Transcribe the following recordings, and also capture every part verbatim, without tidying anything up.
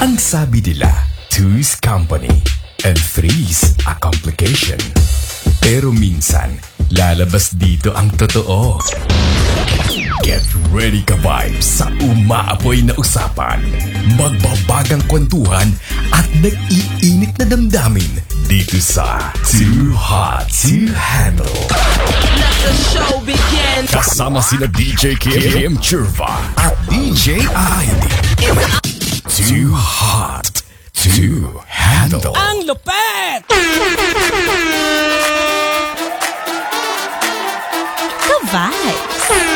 Ang sabi nila, two's company and three's a complication. Pero minsan, lalabas dito ang totoo. Get ready ka vibes sa umaapoy na usapan, magbabagang kwentuhan at nag-iinit na damdamin dito sa Too Hot to Handle. Let the show begin. Kasama sina D J Kim Churva at D J I D. Too Hot to Handle. Ang lupet! Ka-vibes.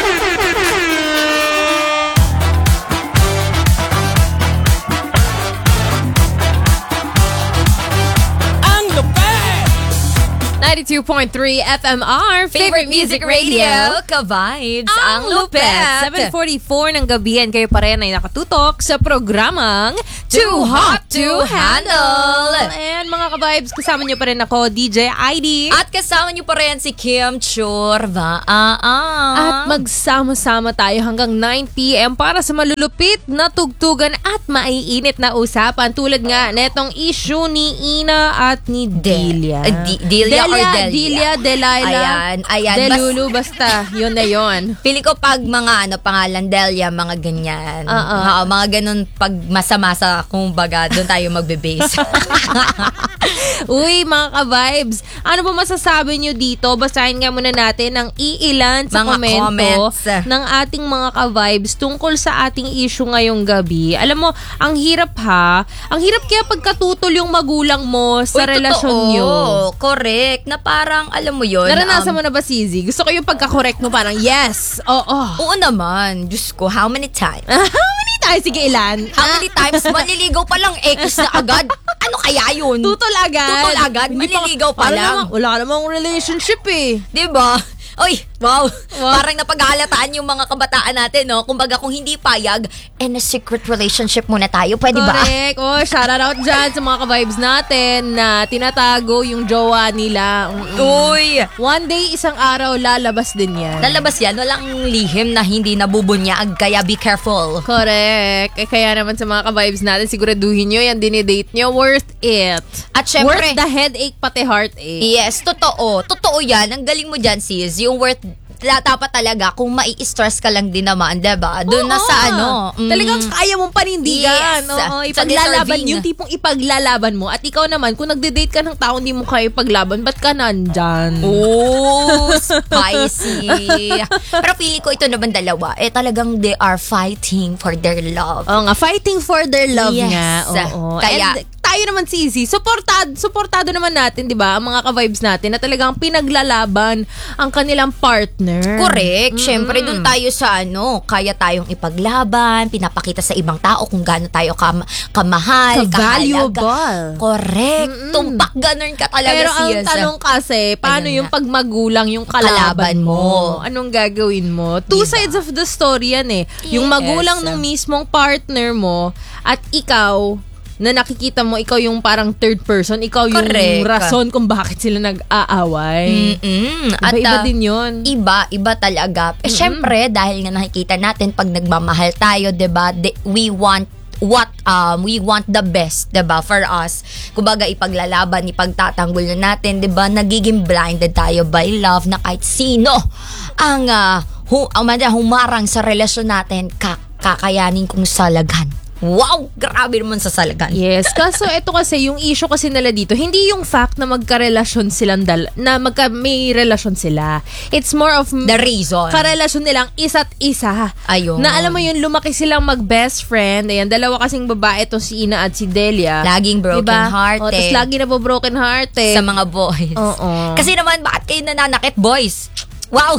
ninety-two point three F M R, Favorite Music Radio. Ka-vibes, Ang Lupet. seven forty-four ng gabi kayo pa rin ay nakatutok sa programang Too Hot to Handle. And mga ka-vibes, kasama niyo pa rin ako, D J I D. At kasama niyo pa rin si Kim Churva. Ah, ah. At magsama-sama tayo hanggang nine p.m. para sa malulupit na tugtugan at maiinit na usapan. Tulad nga netong issue ni Ina at ni Delia. Uh, D- Delia, or Delia? Delia, Delilah. Ayan, ayan. Delulu, Bas- basta. Yun na yun. Pili ko pag mga ano, pangalan, Delia, mga ganyan. Uh-uh. Oo, mga ganun pag masama-sa, kumbaga, doon tayo magbe-base. Uy, mga ka-vibes, ano ba masasabi nyo dito? Basahin nga muna natin ang iilan sa mga komento comments ng ating mga ka-vibes tungkol sa ating issue ngayong gabi. Alam mo, ang hirap ha. Ang hirap kaya pagkatutol yung magulang mo sa Uy, relasyon totoo. nyo. Correct. Na parang, alam mo yun. Naranasan um, mo na ba, Sizi? Gusto ko yung pagka-correct mo parang, yes, oo. Oo naman. Diyos ko, how many times? How many times? Sige, ilan? How many times? Maliligaw pa lang, ex na agad. Ano kaya yun? Tutol agad. Tutol agad? Hindi Maliligaw pa, pa lang. Namang, wala namang relationship eh. Diba? Oy, wow. wow. Parang napag-aalataan yung mga kabataan natin, no? Kumbaga, kung hindi payag, in a secret relationship muna tayo. Pwede ba? Correct. Oh, shout out dyan sa mga ka-vibes natin na tinatago yung jowa nila. Mm-mm. Uy! One day, isang araw, lalabas din yan. Lalabas yan. Walang lihim na hindi nabubunyag. Kaya be careful. Correct. Eh, kaya naman sa mga ka-vibes natin, siguraduhin nyo yan, dinidate nyo, worth it. At syempre, worth the headache, pati heartache. Yes, totoo. Totoo yan. Ang galing mo dyan, sis. Yung worth, dapat talaga, kung mai-stress ka lang din naman, diba? Doon na sa ano. Mm, talagang kaya mong panindigan. Yes. Oo, Sa ipaglalaban, deserving. yung tipong ipaglalaban mo. At ikaw naman, kung nagde-date ka ng tao, hindi mo kaya ipaglaban, ba't ka nandyan? Oh, spicy. Pero feeling ko ito naman dalawa, eh talagang they are fighting for their love. Oo nga, fighting for their love Yes. nga. Oo. Kaya, And tayo naman si Izzy, supportado, supportado naman natin, di ba, ang mga ka-vibes natin na talagang pinaglalaban ang kanilang partner. correct. Mm-hmm. Siyempre, dun tayo sa ano, kaya tayong ipaglaban, pinapakita sa ibang tao kung gaano tayo kam- kamahal, Ka-valuable. kahalaga. Correct. Mm-mm. Tumpak ganun ka talaga, Pero ang sis. tanong kasi, paano Ayun yung nga. pag magulang yung kalaban, Kalaban mo? mo? Anong gagawin mo? Two Diba? sides of the story yan eh. Yung Yes. magulang ng mismong partner mo at ikaw na nakikita mo, ikaw yung parang third person, ikaw yung Correct. rason kung bakit sila nag-aaway. Mm-mm. At, Iba-iba ah, din yun. Iba, iba talaga. Eh, syempre, dahil nga nakikita natin pag nagmamahal tayo, 'di ba? de- We want what um we want the best, 'di ba, for us. Kumbaga ipaglalaban, ipagtatanggol na natin, 'di ba? Nagiging blinded tayo by love na kahit sino ang uh, hu- ang madya, humarang sa relasyon natin, ka- kakayanin kong salaghan. Wow! Grabe naman sa salagan. Yes, kaso ito kasi, yung issue kasi nila dito, hindi yung fact na magkarelasyon silang dal- na magka may relasyon sila. It's more of The reason. karelasyon nilang isa't isa. Ayun. Na alam mo yun, lumaki silang mag-best friend. Ayan, dalawa kasing babae to, si Ina at si Delia. Laging broken-hearted. O, tapos lagi na po broken hearted. Sa mga boys. Oo. Kasi naman, bakit kayo nananakit, boys? Wow!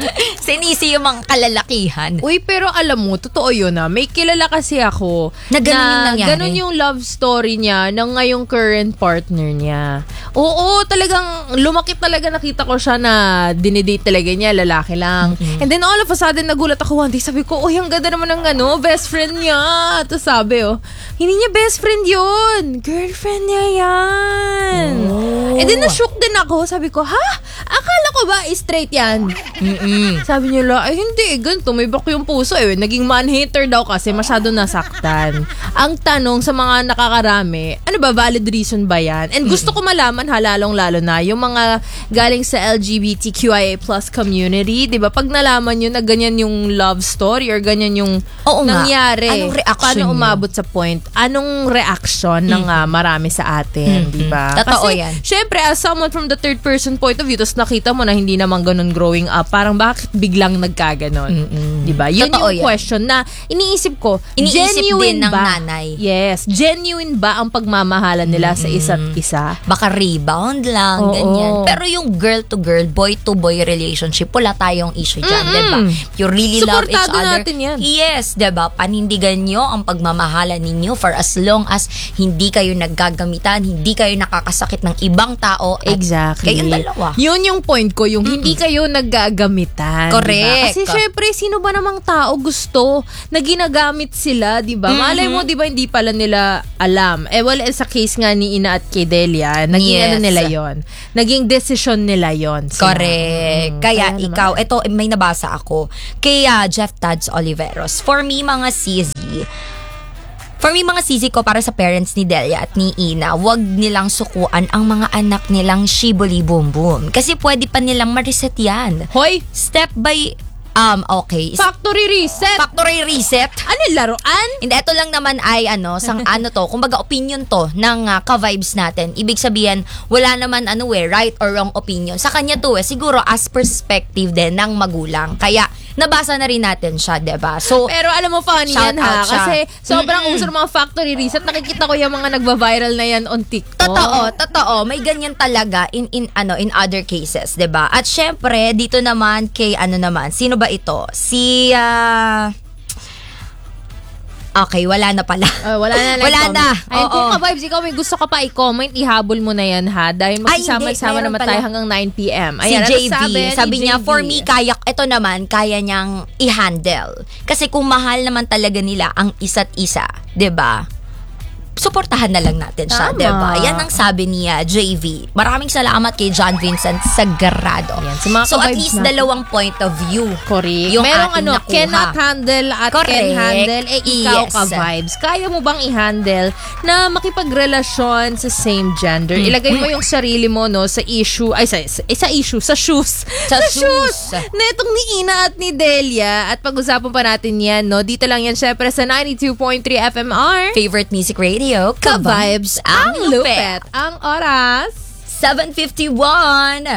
Sinisi yung mga kalalakihan. Uy, pero alam mo, totoo yun na. May kilala kasi ako Na ganun yung nangyari. ganun yung love story niya ng ngayong current partner niya. Oo, talagang lumaki talaga, nakita ko siya na dinidate talaga niya, lalaki lang. Mm-hmm. And then all of a sudden, nagulat ako one day, sabi ko, uy, ang ganda naman ng ano, best friend niya. Tapos sabi, oh, hindi niya best friend yun. Girlfriend niya yan. Oh. And then na-shook din ako. Sabi ko, ha? akala ko ba straight yan? Mm-mm. Sabi niyo la, ay hindi, ganito, may bak yung puso eh. Naging man-hater daw kasi masyado nasaktan. Ang tanong sa mga nakakarami, ano ba, valid reason ba yan? And gusto ko malaman, halalong-lalo na, yung mga galing sa L G B T Q I A plus community, di ba? Pag nalaman nyo na ganyan yung love story or ganyan yung Oo nga. nangyari, Anong reaction paano nyo? umabot sa point? Anong reaction ng ah, marami sa atin, di ba? Totoo Kasi, yan. syempre, as someone from the third person point of view, tapos nakita mo na hindi naman ganun growing up, parang bakit biglang nagkaganon? Di ba? Yun Totoo yung yan. question na iniisip ko, Iniisip genuine din ng ba? nanay. Yes. Genuine ba ang pagmamahalan nila sa isa't isa? Baka rebound lang, Oo. ganyan. Pero yung girl to girl, boy to boy relationship, wala tayong issue dyan, Mm-mm. diba? You really love each Suportado other. natin yan. Yes, diba? Panindigan nyo ang pagmamahalan ninyo for as long as hindi kayo naggagamitan, hindi kayo nakakasakit ng ibang tao. At Exactly. Kayong dalawa. Yun yung point ko, yung hindi kayo naggagamitan. Correct. Diba? Kasi syempre, sino ba namang tao gusto na ginagamit sila, di ba? Malay mo, di ba, hindi pala nila alam. Eh, well, eh, sa case nga ni Ina at kay Delia, naging Yes. ano nila yon, naging decision nila yon. Correct. Mm, Kaya kaya naman. ikaw, ito may nabasa ako kay ah, Jeff Tads Oliveros. For me, mga C Z, For me, mga sisi ko para sa parents ni Delia at ni Ina, wag nilang sukuan ang mga anak nilang shibuli boom boom. Kasi pwede pa nilang ma-reset yan. Hoy, Step by, um, okay. factory reset. Factory reset. Ano yung laruan? Hindi, ito lang naman ay ano, sang ano to, kumbaga opinion to ng uh, ka-vibes natin. Ibig sabihin, wala naman ano eh, right or wrong opinion. Sa kanya to eh, siguro as perspective din ng magulang. Kaya, nabasa na rin natin siya, diba? So, Pero alam mo, funny Shout yan ha. out siya. Kasi sobrang uso ng mga factory reset. Nakikita ko yung mga nagba-viral na yan on TikTok. totoo, totoo, may ganyan talaga in in ano in other cases, 'di ba? At syempre, dito naman kay ano naman, sino ba ito? Si ah Okay, wala na pala. Uh, wala na. Wala na. Ayun, Oo. kung ka-vibes, ikaw may gusto ka pa i-comment, ihabol mo na yan ha. Dahil Ay, hindi. magsasama-sama Meron naman pala. tayo hanggang nine p.m. Si Ayan, J V, ano sabi, sabi ni niya, J V? for me, kaya, ito naman, kaya niyang i-handle. Kasi kung mahal naman talaga nila ang isa't isa, 'di ba? Suportahan na lang natin siya, Tama. 'di ba? Yan ang sabi niya, J V. Maraming salamat kay John Vincent Sagrado. Yan, si mga So at ka-vibes least natin. dalawang point of view. Correct. Yung Merong ating ano, nakuha. cannot handle at Correct. can handle. Eh, ikaw Yes. ka-vibes. Kaya mo bang i-handle na makipagrelasyon sa same gender? Hmm. Ilagay mo yung sarili mo no sa issue, ay sa, sa, eh, sa issue, sa shoes. Sa shoes. Na itong ni Ina at ni Delia. At pag-usapan pa natin yan, no? Dito lang yan syempre sa ninety-two point three F M R. Favorite Music Radio, Ka-vibes ang lupet. lupet. Ang oras. seven fifty-one.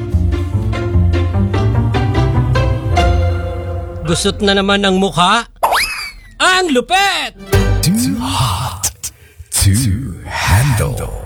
Gusot na naman ang mukha. Ang lupet! Too hot to handle.